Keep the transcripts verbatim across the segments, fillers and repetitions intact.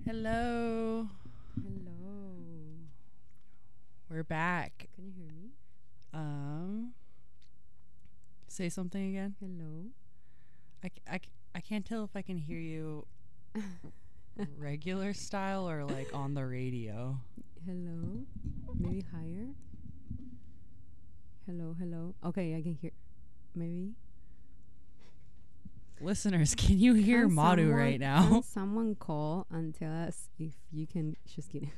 Hello. Hello. We're back. Can you hear me? Um, say something again. Hello. I, c- I, c- I can't tell if I can hear you regular style or like on the radio. Hello. Maybe higher. Hello, hello. Okay, I can hear. Maybe. Listeners, can you hear Can Madu someone- right Can now? someone call and tell us if you can? Just kidding.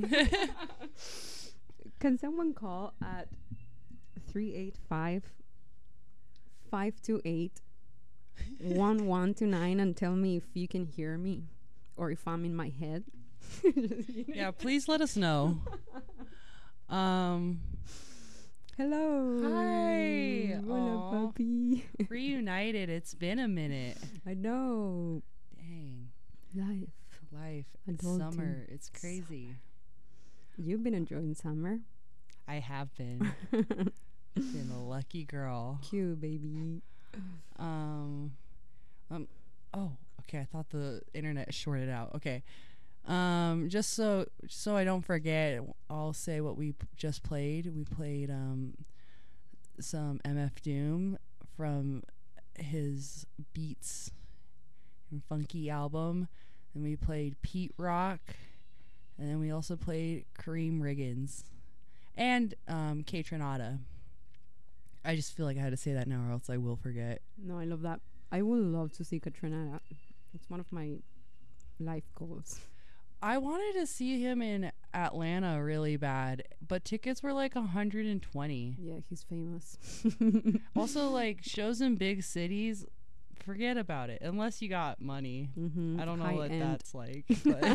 Can someone call at three eight five, five two eight, one one two nine and tell me if you can hear me or if I'm in my head? Yeah, please let us know. Um, Hello. Hi. Hola, Aw. papi. reunited. It's been a minute. I know. Dang. Life. Life. It's Adulting. summer. It's crazy. You've been enjoying summer. I have been. Been a lucky girl. Cute, baby. Um, um, oh, okay. I thought the internet shorted out. Okay. Um, just so so I don't forget, I'll say what we p- just played. We played um some M F Doom from his Beats and Funky album, and we played Pete Rock, and then we also played Kareem Riggins and um Kate Renata. I just feel like I had to say that now, or else I will forget. No, I love that. I would love to see Katrina. It's one of my life goals. I wanted to see him in Atlanta really bad, but tickets were like one hundred twenty. Yeah, he's famous. Also, like shows in big cities, forget about it unless you got money. Mm-hmm. I don't know High what end. that's like. But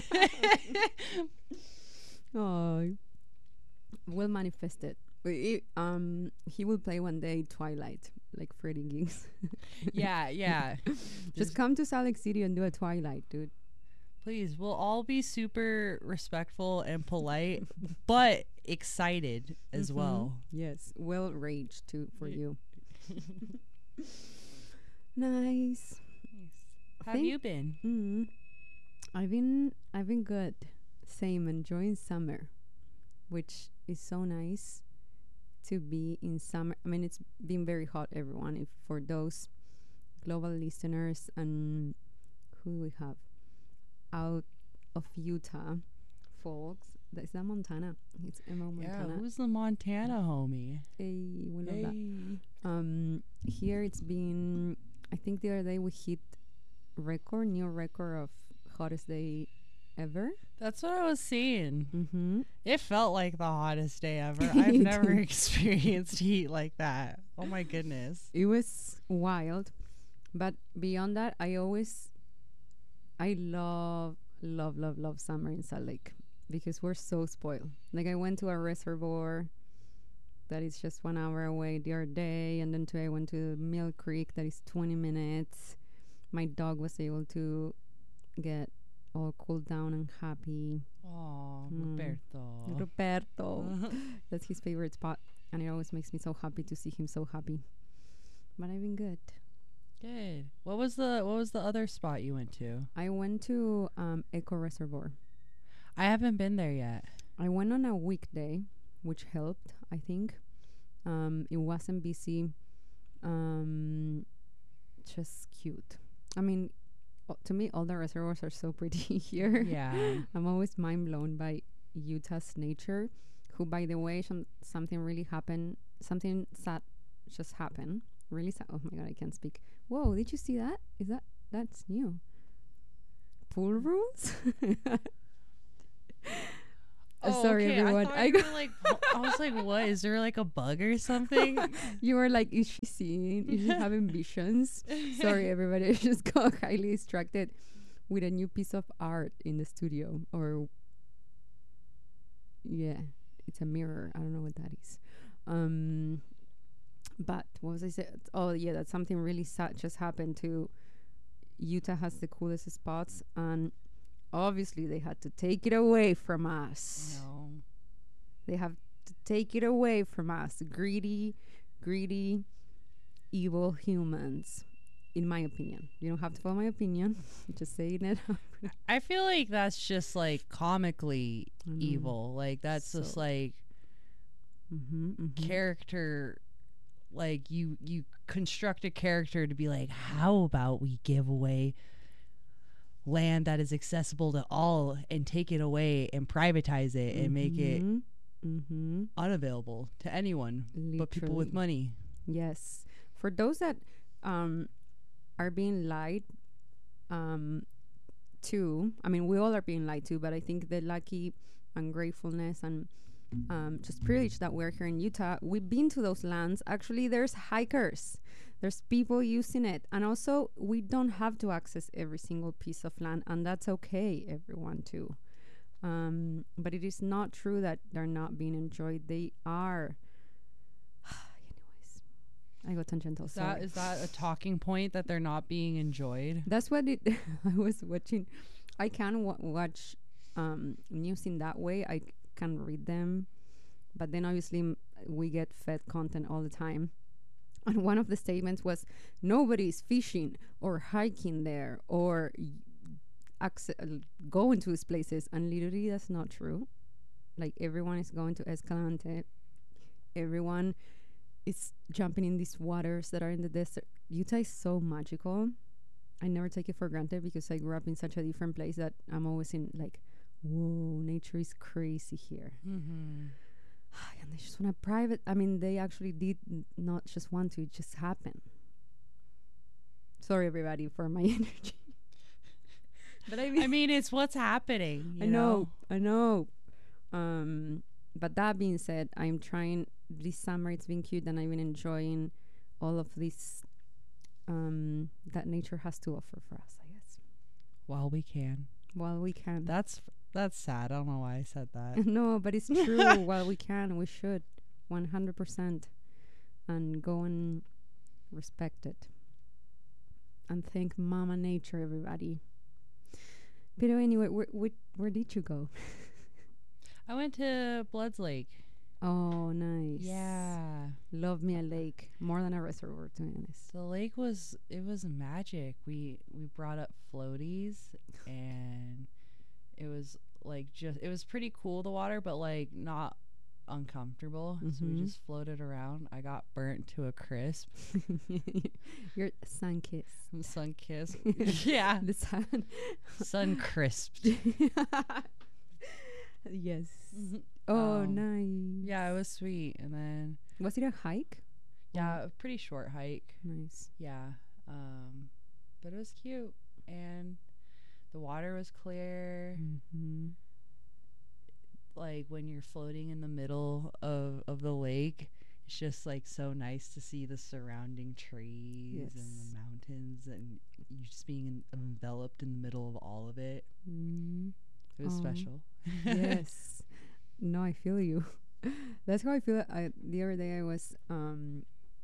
Oh, well manifested. We- Um, he will play one day Twilight, like Freddie Gigs. yeah, yeah. Just come to Salt Lake City and do a Twilight, dude. Please, we'll all be super respectful and polite, but excited as Mhm. well. Yes, well raged too for Y- you. Nice. Have Think- you been? Mm. I've been I've been good. Same, enjoying summer, which is so nice to be in summer. I mean, it's been very hot, everyone. If for those global listeners and who do we have out of Utah, folks, that's that Montana. It's Emma Yeah, Montana. who's the Montana homie? Hey, we love that. Hey. Um, here it's been. I think the other day we hit record, new record of hottest day ever. That's what I was seeing. Mm-hmm. It felt like the hottest day ever. I've It never did. experienced heat like that. Oh my goodness. It was wild, but beyond that, I always, I love, love, love, love summer in Salt Lake because we're so spoiled. Like I went to a reservoir that is just one hour away the other day, and then today I went to Mill Creek that is twenty minutes. My dog was able to get all cooled down and happy. Oh, Mm. Roberto. Roberto. That's his favorite spot, and it always makes me so happy to see him so happy. But I've been good. Good. What was the what was the other spot you went to? I went to um, Echo Reservoir. I haven't been there yet. I went on a weekday, which helped, I think. Um, it wasn't busy. Um, just cute. I mean, o- to me, all the reservoirs are so pretty here. Yeah. I'm always mind blown by Utah's nature, who, by the way, some, something really happened. Something sad just happened. Really sad. Oh my God, I can't speak. Whoa, did you see that? Is that, that's new. Pool rules? Uh, Oh, sorry, okay. everyone. I, thought I you got were like, I was like, what? Is there like a bug or something? You were like, is she seeing? Is she having visions? Sorry, everybody. I just got highly distracted with a new piece of art in the studio. Or, yeah, it's a mirror. I don't know what that is. Um, but what was I saying? Oh, yeah, that's something really sad just happened to Utah. Has the coolest spots, and obviously they had to take it away from us. No. They have to take it away from us. Greedy, greedy, evil humans. in my opinion. You don't have to follow my opinion. Just saying it. I feel like that's just like comically I know. evil. Like that's just So- like Mm-hmm, mm-hmm. character. Like you, you construct a character to be like, how about we give away land that is accessible to all and take it away and privatize it and make it Mm-hmm. unavailable to anyone but people with Literally. money. Yes. For those that um are being lied um to, I mean we all are being lied to, but I think the lucky ungratefulness and um just privilege that we're here in Utah, we've been to those lands. Actually there's hikers. There's people using it. And also we don't have to access every single piece of land, and that's okay, everyone too. Um but it is not true that they're not being enjoyed. They are. Anyways, I got tangential. Is that Sorry. is that a talking point that they're not being enjoyed? That's what it. I was watching. I can wa- watch um, news in that way. I c- can read them, but then obviously m- we get fed content all the time. And one of the statements was, "Nobody's fishing or hiking there or y- acce- uh, going to these places." And literally, that's not true. Like everyone is going to Escalante. Everyone is jumping in these waters that are in the desert. Utah is so magical. I never take it for granted because I grew up in such a different place that I'm always in like, whoa, nature is crazy here. Mm-hmm. And they just want a private. I mean, they actually did n- not just want to, it just happened. Sorry, everybody, for my energy. But I mean, I mean, it's what's happening. I you know, I know. Um, but that being said, I'm trying this summer. It's been cute, and I've been enjoying all of this um, that nature has to offer for us. I guess While we can. while we can. That's that's sad. I don't know why I said that. No, but it's true. While we can, we should, one hundred percent, and go and respect it, and thank Mama Nature, everybody. But anyway, where where, where did you go? I went to Bloods Lake. Oh, nice. Yeah. Love me a lake more than a reservoir, to be honest. The lake was it was magic. We we brought up floaties and it was like just it was pretty cool, the water, but like not uncomfortable. So we Mhm. just floated around. I got burnt to a crisp. Your sun kiss. Sun kiss. Yeah. The sun. Sun crisped. Yes. Oh, Um, nice. Yeah, it was sweet. And then Was it a hike? yeah, a pretty short hike. Nice. Yeah. Um but it was cute and the water was clear. Mm-hmm. Like when you're floating in the middle of of the lake, it's just like so nice to see the surrounding trees and Yes. the mountains and you just being en- enveloped in the middle of all of it. Mm. It was Aw. special. Yes. No, I feel you. That's how I feel. I, the other day I was um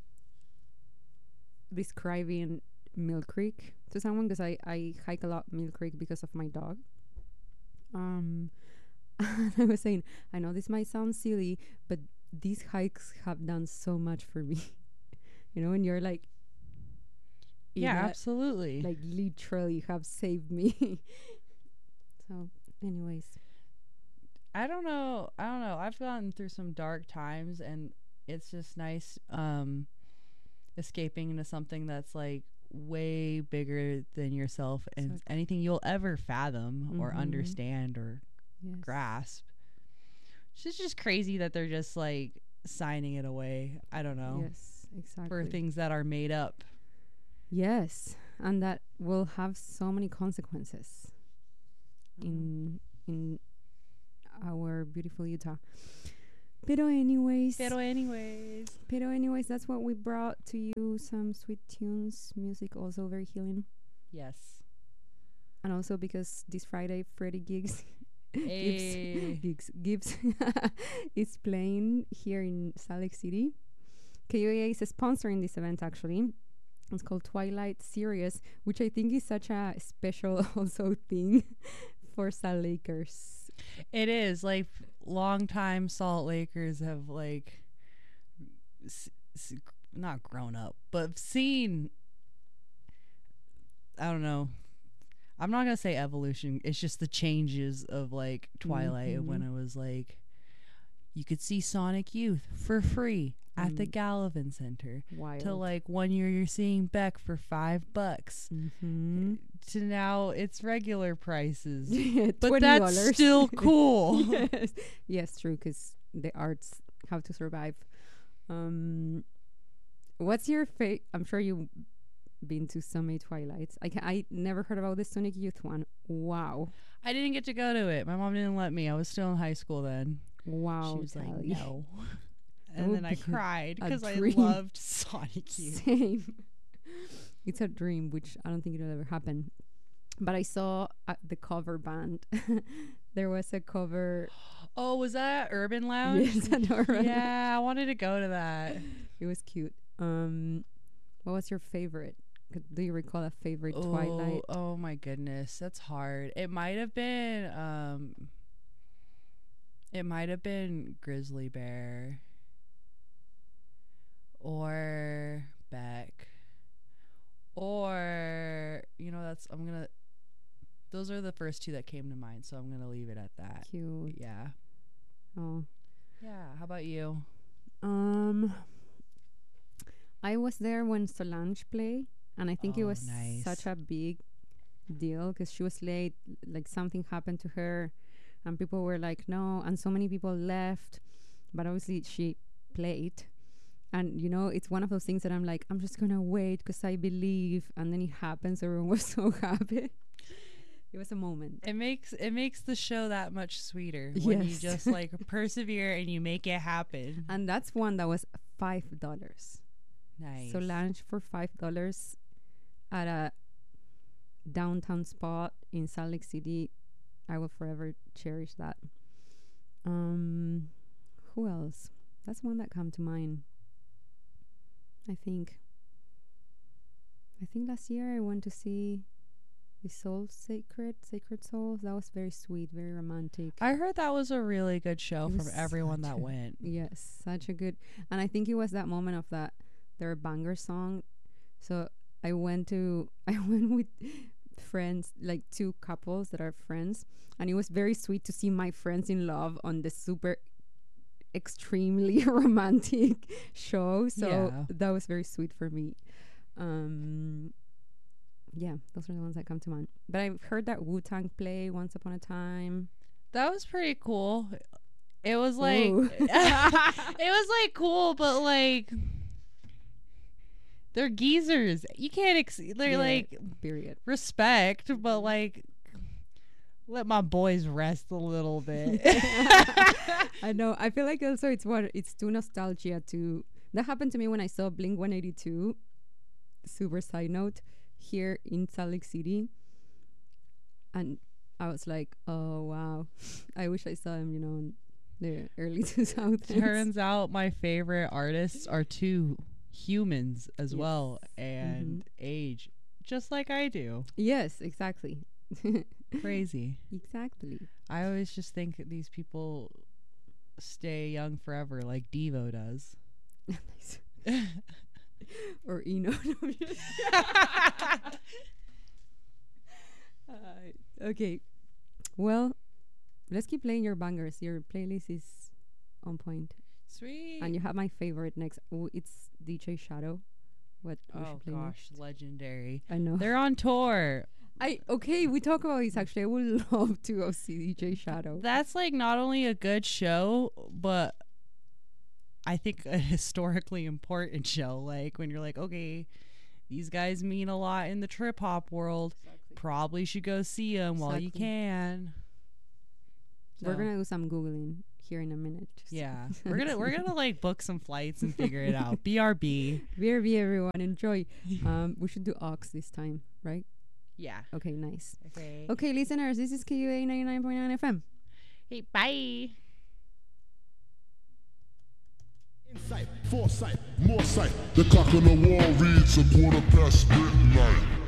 describing Mill Creek to someone because I, I hike a lot Mill Creek because of my dog. Um, I was saying, I know this might sound silly, but these hikes have done so much for me. You know, when you're like, in Yeah, that- absolutely. like literally have saved me. So, anyways, I don't know. I don't know. I've gone through some dark times and it's just nice um escaping into something that's like way bigger than yourself and Exactly. anything you'll ever fathom or Mhm. understand or yes. grasp. It's just- just crazy that they're just like signing it away. I don't know. Yes, exactly. For things that are made up. Yes, and that will have so many consequences Mm-hmm. in in our beautiful Utah. Pero anyways, Pero anyways. pero anyways, that's what we brought to you. Some sweet tunes, music, also very healing, Yes. and also because this Friday, Freddie Gigs, Hey. Gigs, Gibbs is playing here in Salt Lake City. K U A A is sponsoring this event actually. It's called Twilight Series, which I think is such a special also thing for Salt Lakers. It is like long time Salt Lakers have like s- s- not grown up, but seen don't know. I'm not gonna say evolution. It's just the changes of like Twilight, of when Mhm. it was like you could see Sonic Youth for free at the Mm. Gallivan Center, Wild. to like one year you're seeing Beck for five bucks, Mm-hmm. to now it's regular prices. Yeah, But twenty that's dollars. still cool. Yes, yes, true. Because the arts have to survive. Um, what's your favorite? I'm sure you've been to so many Twilights. I can, I never heard about the Sonic Youth one. Wow, I didn't get to go to it. My mom didn't let me. I was still in high school then. wow. She was like, Kelly. no. That And would then I be a- cried a because I dream. loved Sonic Youth. Same. It's a dream, which I don't think it'll ever happen. But I saw uh, the cover band. There was a cover. Oh, was that Urban Lounge? Yes, at Urban Yeah, I wanted to go to that. It was cute. Um, what was your favorite? Could- Do you recall a favorite Twilight? Oh, oh my goodness, that's hard. It might have been um it might have been Grizzly Bear or Beck, or you know, that's I'm gonna those are the first two that came to mind, so I'm gonna leave it at that. Cute. Yeah. Oh. Yeah, how about you? Um, I was there when Solange played, and I think it Oh, was nice. such a big deal because she was late. Like something happened to her, and people were like, "No," and so many people left. But obviously, she played, and you know, it's one of those things that I'm like, I'm just gonna wait because I believe, and then it happens. Everyone was so happy. It was a moment. It makes it makes the show that much sweeter when you Yes. just like persevere and you make it happen. And that's one that was five dollars. Nice. Solange for five dollars at a downtown spot in Salt Lake City. I will forever cherish that. Um, who else? That's one that come to mind. I think. I think last year I went to see the Soul Sacred, Sacred Souls. That was very sweet, very romantic. I heard that was a really good show It from was everyone such that a- went. Yes, such a good, and I think it was that moment of that their banger song. So I went to I went with friends, like two couples that are friends, and it was very sweet to see my friends in love on the super extremely romantic show. So Yeah. that was very sweet for me. Um, yeah, those are the ones that come to mind. But I've heard that Wu-Tang play once upon a time. That was pretty cool. It was like Ooh. it was like cool, but like they're geezers. You can't ex- they're Yeah, like period. respect, but like let my boys rest a little bit. I know. I feel like also it's what it's too nostalgia to. That happened to me when I saw Blink one eighty-two. Super side note, here in Salt Lake City, and I was like, oh wow, I wish I saw him, you know, in the early two thousands. Turns out my favorite artists are two humans as Yes. well, and age just like I do. Yes, exactly, Crazy. exactly. I always just think that these people stay young forever like Devo does. Or Eno. uh, okay, well, let's keep playing your bangers. Your playlist is on point. Sweet. And you have my favorite next. Oh, it's D J Shadow. What we Oh should play gosh, next. legendary. I know. They're on tour. I okay. We talk about this actually. I would love to go see D J Shadow. That's like not only a good show, but I think a historically important show. Like when you're like, okay, these guys mean a lot in the trip hop world. Probably should go see them while you Exactly. can. We're So, gonna do some googling here in a minute. Just yeah, we're gonna we're gonna like book some flights and figure it out. B R B. B R B, everyone, enjoy. Um, we should do Aux this time, right? Yeah. Okay, nice. Okay. Okay, listeners, this is K U A ninety-nine point nine F M. Hey, bye. Insight, foresight, more sight. The clock on the wall reads a quarter past midnight.